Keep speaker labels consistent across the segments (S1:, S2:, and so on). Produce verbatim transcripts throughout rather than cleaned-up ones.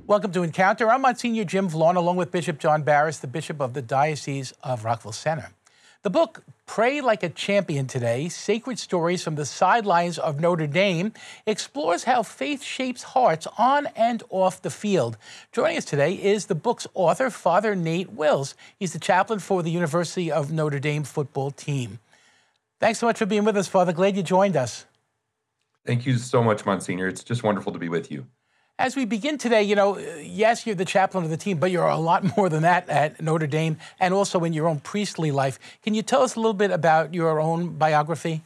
S1: Welcome to Encounter. I'm Monsignor Jim Vallone, along with Bishop John Barris, the Bishop of the Diocese of Rockville Centre. The book, Pray Like a Champion Today, Sacred Stories from the Sidelines of Notre Dame, explores how faith shapes hearts on and off the field. Joining us today is the book's author, Father Nate Wills. He's the chaplain for the University of Notre Dame football team. Thanks so much for being with us, Father. Glad you joined us.
S2: Thank you so much, Monsignor. It's just wonderful to be with you.
S1: As we begin today, you know, yes, you're the chaplain of the team, but you're a lot more than that at Notre Dame and also in your own priestly life. Can you tell us a little bit about your own biography?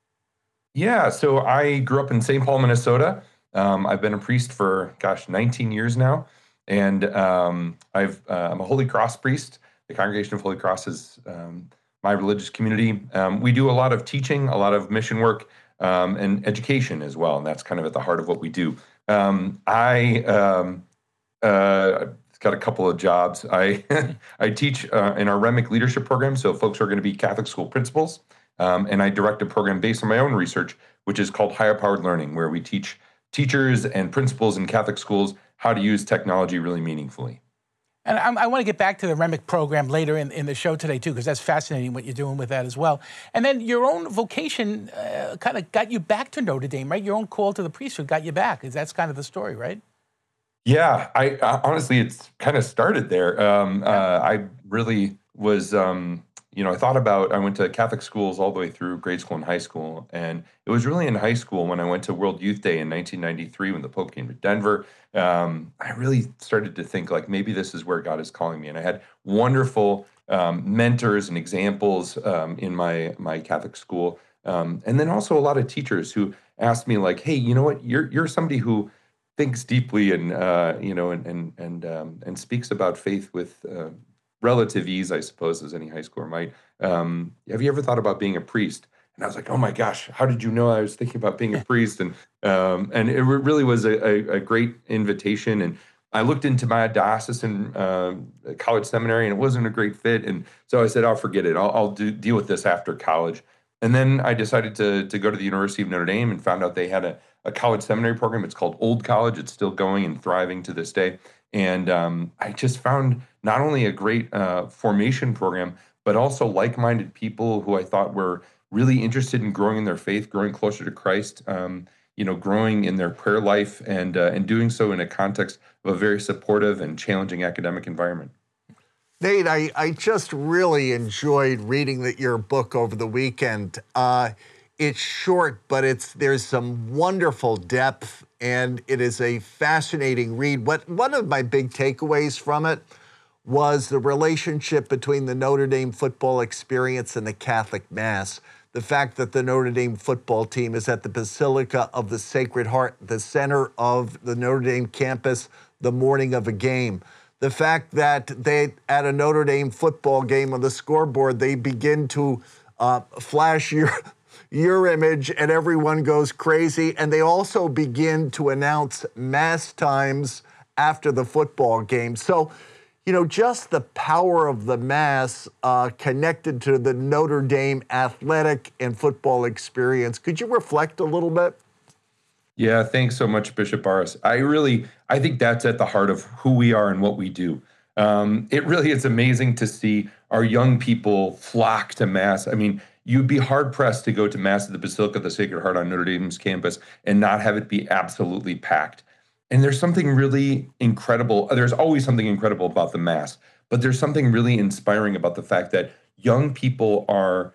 S2: Yeah, so I grew up in Saint Paul, Minnesota. Um, I've been a priest for, gosh, nineteen years now. And um, I've, uh, I'm a Holy Cross priest. The Congregation of Holy Cross is um, my religious community. Um, we do a lot of teaching, a lot of mission work, um, and education as well. And that's kind of at the heart of what we do. Um, I um, uh, got a couple of jobs. I I teach uh, in our REMIC leadership program, so folks are going to be Catholic school principals, um, and I direct a program based on my own research, which is called Higher Powered Learning, where we teach teachers and principals in Catholic schools how to use technology really meaningfully.
S1: And I, I want to get back to the REMIC program later in, in the show today, too, because that's fascinating what you're doing with that as well. And then your own vocation uh, kind of got you back to Notre Dame, right? Your own call to the priesthood got you back. That's kind of the story, right?
S2: Yeah, I, I honestly, it's kind of started there. Um, uh, I really was, um, you know, I thought about, I went to Catholic schools all the way through grade school and high school. And it was really in high school when I went to World Youth Day in nineteen ninety-three when the Pope came to Denver. Um, I really started to think like maybe this is where God is calling me. And I had wonderful um, mentors and examples um, in my my Catholic school. Um, and then also a lot of teachers who asked me like, hey, you know what, you're you're somebody who thinks deeply and, uh, you know, and and and um, and speaks about faith with uh, relative ease, I suppose, as any high schooler might. Um, have you ever thought about being a priest? And I was like, oh my gosh, how did you know I was thinking about being a priest? And um, and it really was a, a, a great invitation. And I looked into my diocesan uh, college seminary, and it wasn't a great fit. And so I said, I'll forget it. I'll, I'll do, deal with this after college. And then I decided to to go to the University of Notre Dame and found out they had a, a college seminary program. It's called Old College. It's still going and thriving to this day. And um, I just found not only a great uh, formation program, but also like-minded people who I thought were really interested in growing in their faith, growing closer to Christ, um, you know, growing in their prayer life, and uh, and doing so in a context of a very supportive and challenging academic environment.
S3: Nate, I, I just really enjoyed reading the, your book over the weekend. Uh, it's short, but it's there's some wonderful depth, and it is a fascinating read. What one of my big takeaways from it was the relationship between the Notre Dame football experience and the Catholic Mass. The fact that the Notre Dame football team is at the Basilica of the Sacred Heart, the center of the Notre Dame campus, the morning of a game. The fact that they, at a Notre Dame football game on the scoreboard, they begin to uh, flash your, your image and everyone goes crazy. And they also begin to announce Mass times after the football game. So, you know, just the power of the Mass uh, connected to the Notre Dame athletic and football experience. Could you reflect a little bit?
S2: Yeah, thanks so much, Bishop Barris. I really, I think that's at the heart of who we are and what we do. Um, it really is amazing to see our young people flock to Mass. I mean, you'd be hard-pressed to go to Mass at the Basilica of the Sacred Heart on Notre Dame's campus and not have it be absolutely packed. And there's something really incredible. There's always something incredible about the Mass, but there's something really inspiring about the fact that young people are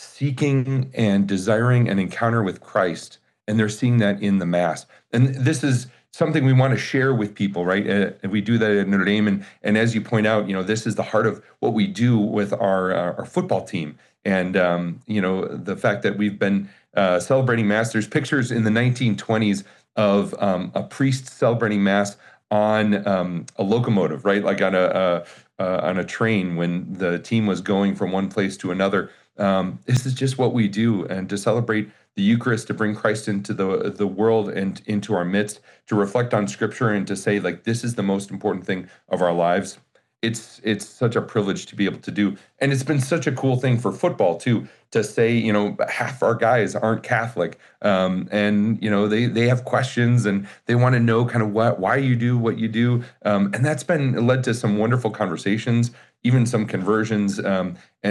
S2: seeking and desiring an encounter with Christ, and they're seeing that in the Mass. And this is something we want to share with people, right? Uh, and we do that at Notre Dame. And, and as you point out, you know, this is the heart of what we do with our, uh, our football team. And, um, you know, the fact that we've been uh, celebrating Mass, there's pictures in the nineteen twenties of um, a priest celebrating Mass on um, a locomotive, right? Like on a, a uh, on a train when the team was going from one place to another. Um, this is just what we do, and to celebrate the Eucharist, to bring Christ into the the world and into our midst, to reflect on Scripture, and to say like this is the most important thing of our lives. it's it's such a privilege to be able to do. And it's been such a cool thing for football too, to say, you know, half our guys aren't Catholic. Um, and, you know, they they have questions and they want to know kind of what why you do what you do. Um, and that's been led to some wonderful conversations, even some conversions. Um,